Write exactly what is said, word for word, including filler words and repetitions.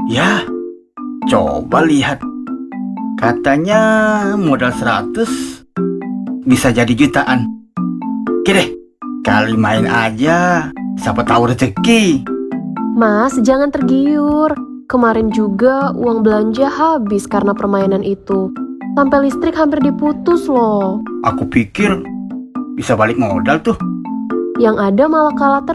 Ya, coba lihat. Katanya modal seratus bisa jadi jutaan. Oke deh, kali main aja, siapa tahu rezeki. Mas, jangan tergiur. Kemarin juga uang belanja habis karena permainan itu. Sampai listrik hampir diputus loh. Aku pikir bisa balik modal tuh. Yang ada malah kalah terus.